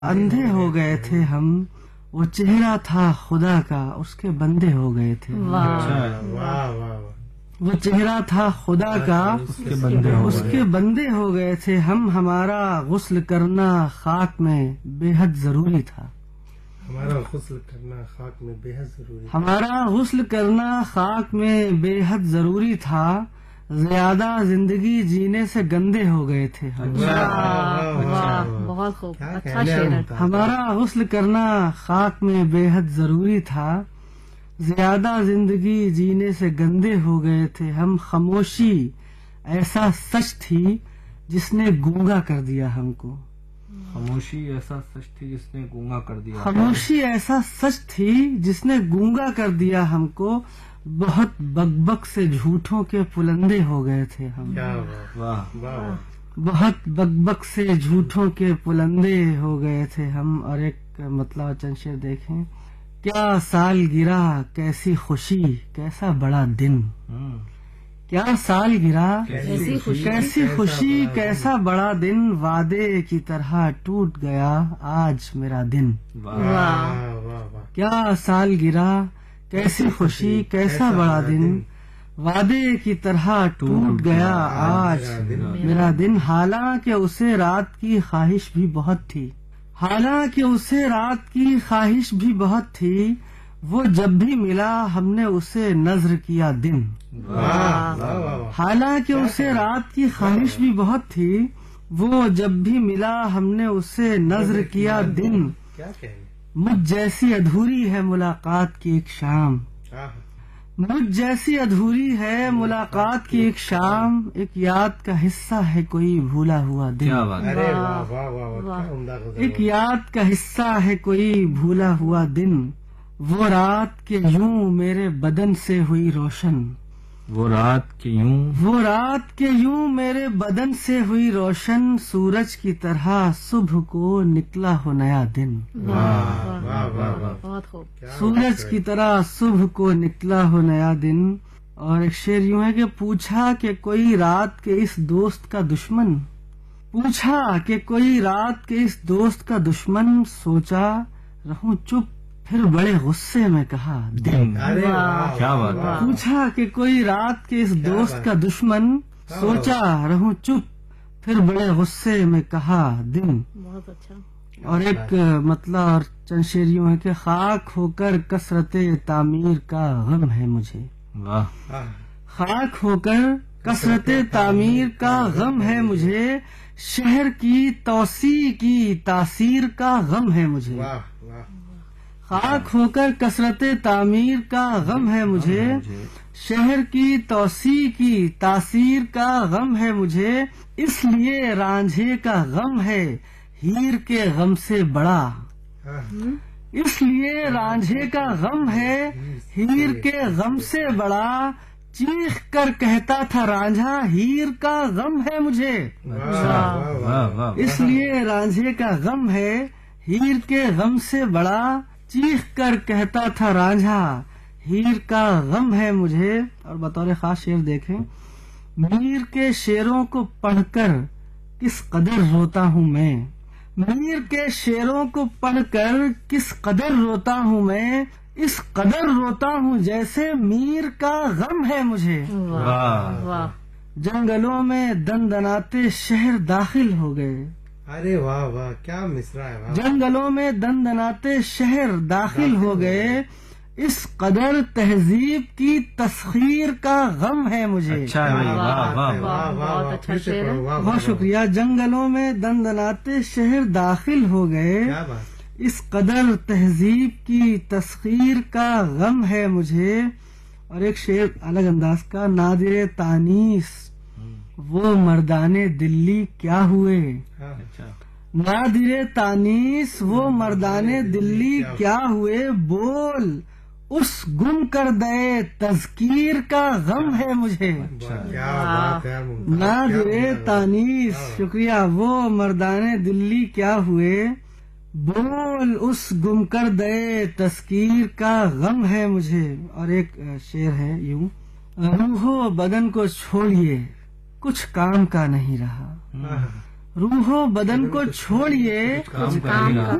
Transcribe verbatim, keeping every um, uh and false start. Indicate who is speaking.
Speaker 1: اندھے ہو گئے تھے ہم، وہ چہرہ تھا خدا کا، اس کے بندے ہو گئے تھے. وہ چہرہ تھا خدا کا، اس کے بندے ہو گئے تھے ہم. ہمارا غسل کرنا خاک میں بے حد ضروری تھا.
Speaker 2: ہمارا غسل کرنا خاک میں بے حد ضروری تھا.
Speaker 1: ہمارا غسل کرنا خاک میں بے حد ضروری تھا. زیادہ زندگی جینے سے گندے ہو گئے تھے ہم.
Speaker 3: بہت خوب، اچھا شعر ہے.
Speaker 1: ہمارا غسل کرنا خاک میں بے حد ضروری تھا. زیادہ زندگی جینے سے گندے ہو گئے تھے ہم. خاموشی ایسا سچ تھی جس نے گونگا کر دیا ہم کو.
Speaker 4: خاموشی ایسا سچ تھی جس نے گونگا کر دیا.
Speaker 1: خاموشی ایسا سچ تھی جس نے گونگا کر دیا ہم کو. بہت بک بک سے جھوٹوں کے پلندے ہو گئے تھے ہم. بہت بک بک سے جھوٹوں کے پلندے ہو گئے تھے ہم. اور ایک مطلب چند شعر دیکھیں. کیا سال گرا کیسی خوشی کیسا بڑا دن. کیا سال گرا کیسی خوشی کیسا بڑا دن. وعدے کی طرح ٹوٹ گیا آج میرا دن. کیا سال گرا کیسی خوشی کیسا بڑا دن. وعدے کی طرح ٹوٹ گیا آج میرا دن. حالانکہ اسے رات کی خواہش بھی بہت تھی. حالانکہ اسے رات کی خواہش بھی بہت تھی. وہ جب بھی ملا ہم نے اسے نظر کیا دن. حالانکہ اسے رات کی خواہش بھی بہت تھی. وہ جب بھی ملا ہم نے اسے نظر کیا دن. مجھ جیسی ادھوری ہے ملاقات کی ایک شام. مجھ جیسی ادھوری ہے ملاقات کی ایک شام. ایک یاد کا حصہ ہے کوئی بھولا ہوا دن. ایک یاد کا حصہ ہے کوئی بھولا ہوا دن. وہ رات کے یوں میرے بدن سے ہوئی روشن.
Speaker 4: وہ رات کے یوں
Speaker 1: وہ رات کے یوں میرے بدن سے ہوئی روشن. سورج کی طرح صبح کو نکلا ہو نیا دن.
Speaker 3: بہت خوب.
Speaker 1: سورج کی طرح صبح کو نکلا ہو نیا دن. اور ایک شعر یوں ہے کہ پوچھا کہ کوئی رات کے اس دوست کا دشمن. پوچھا کہ کوئی رات کے اس دوست کا دشمن. سوچا رہوں چپ پھر بڑے غصے میں کہا دن.
Speaker 4: کیا بات.
Speaker 1: پوچھا کہ کوئی رات کے اس دوست کا دشمن. سوچا رہوں چپ پھر بڑے غصے میں کہا دن.
Speaker 3: بہت اچھا.
Speaker 1: اور ایک مطلب اور چند شعر یوں ہے کہ خاک ہو کر کثرت تعمیر کا غم ہے مجھے. خاک ہو کر کثرت تعمیر کا غم ہے مجھے. شہر کی توسیع کی تاثیر کا غم ہے مجھے. خاک ہو کر کثرت تعمیر کا غم ہے مجھے. شہر کی توسیع کی تاثیر کا غم ہے مجھے. اس لیے رانجھے کا غم ہے ہیر کے غم سے بڑا. اس لیے رانجھے کا غم ہے ہیر کے غم سے بڑا. چیخ کر کہتا تھا رانجھا ہیر کا غم ہے مجھے. اس لیے رانجھے کا غم ہے ہیر کے غم سے بڑا. چیخ کر کہتا تھا رانجھا ہیر کا غم ہے مجھے. اور بطور خاص شعر دیکھیں. میر کے شعروں کو پڑھ کر کس قدر روتا ہوں میں. میر کے شعروں کو پڑھ کر کس قدر روتا ہوں میں. اس قدر روتا ہوں جیسے میر کا غم ہے مجھے. جنگلوں میں دندناتے شہر داخل ہو گئے.
Speaker 2: ارے واہ واہ کیا مصرع ہے.
Speaker 1: جنگلوں میں دندناتے شہر داخل ہو گئے. اس قدر تہذیب کی تسخیر کا غم ہے مجھے.
Speaker 3: بہت اچھا شعر ہے.
Speaker 1: بہت شکریہ. جنگلوں میں دندناتے شہر داخل ہو گئے. اس قدر تہذیب کی تسخیر کا غم ہے مجھے. اور ایک شعر الگ انداز کا. نادر تانیس وہ مردانے دلی کیا ہوئے. نادر تانیس وہ مردانے دلی کیا ہوئے. بول اس گم کر دے تذکیر کا غم ہے مجھے. نادر تانیس شکریہ. وہ مردانے دلی کیا ہوئے. بول اس گم کر دے تذکیر کا غم ہے مجھے. اور ایک شعر ہے یوں. روح و بدن کو چھوڑیے کچھ کام کا نہیں رہا. روح و بدن کو چھوڑیے
Speaker 4: کام کرے گا